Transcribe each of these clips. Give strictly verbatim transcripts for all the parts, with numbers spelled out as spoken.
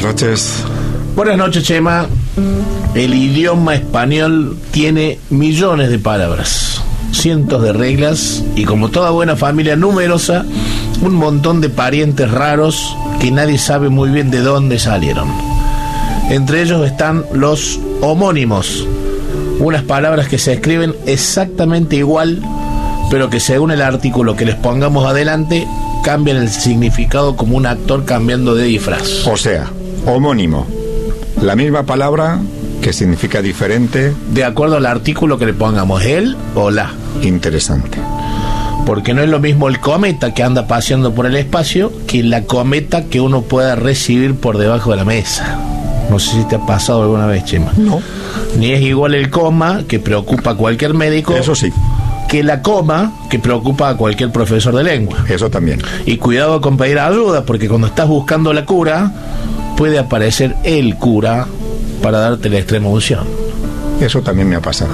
noches. Buenas noches, Chema. El idioma español tiene millones de palabras, cientos de reglas y, como toda buena familia numerosa, un montón de parientes raros que nadie sabe muy bien de dónde salieron. Entre ellos están los homónimos, unas palabras que se escriben exactamente igual, pero que según el artículo que les pongamos adelante cambian el significado como un actor cambiando de disfraz. O sea, homónimo, la misma palabra que significa diferente de acuerdo al artículo que le pongamos, él o la. Interesante. Porque no es lo mismo el cometa que anda paseando por el espacio que la cometa que uno pueda recibir por debajo de la mesa. No sé si te ha pasado alguna vez, Chema. No. Ni es igual el coma, que preocupa a cualquier médico. Eso sí. Que la coma, que preocupa a cualquier profesor de lengua. Eso también. Y cuidado con pedir ayuda, porque cuando estás buscando la cura, puede aparecer el cura para darte la extrema unción. Eso también me ha pasado.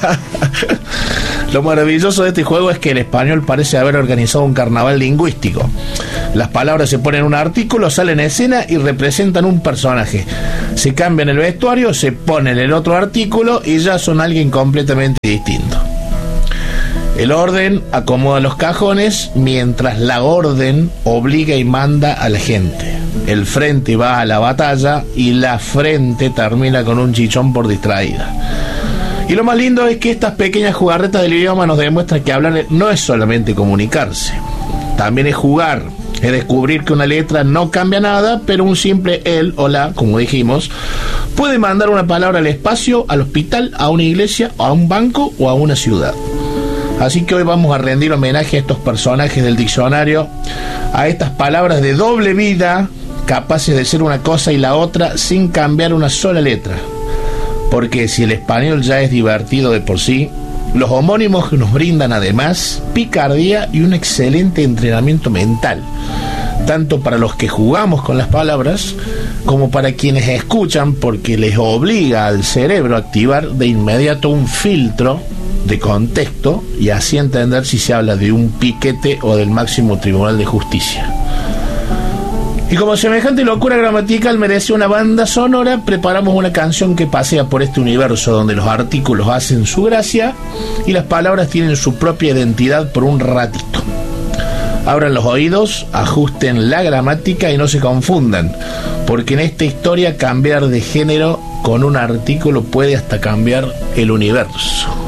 Lo maravilloso de este juego es que el español parece haber organizado un carnaval lingüístico. Las palabras se ponen en un artículo, salen en escena y representan un personaje. Se cambian el vestuario, se ponen el otro artículo y ya son alguien completamente distinto. El orden acomoda los cajones, mientras la orden obliga y manda a la gente. El frente va a la batalla y la frente termina con un chichón por distraída. Y lo más lindo es que estas pequeñas jugarretas del idioma nos demuestran que hablar no es solamente comunicarse, también es jugar, es descubrir que una letra no cambia nada, pero un simple el o la, como dijimos, puede mandar una palabra al espacio, al hospital, a una iglesia, a un banco o a una ciudad. Así que hoy vamos a rendir homenaje a estos personajes del diccionario, a estas palabras de doble vida, capaces de ser una cosa y la otra sin cambiar una sola letra. Porque si el español ya es divertido de por sí, los homónimos nos brindan además picardía y un excelente entrenamiento mental, tanto para los que jugamos con las palabras como para quienes escuchan, porque les obliga al cerebro a activar de inmediato un filtro de contexto y así entender si se habla de un piquete o del máximo tribunal de justicia. Y como semejante locura gramatical merece una banda sonora, preparamos una canción que pasea por este universo donde los artículos hacen su gracia y las palabras tienen su propia identidad por un ratito. Abran los oídos, ajusten la gramática y no se confundan, porque en esta historia cambiar de género con un artículo puede hasta cambiar el universo.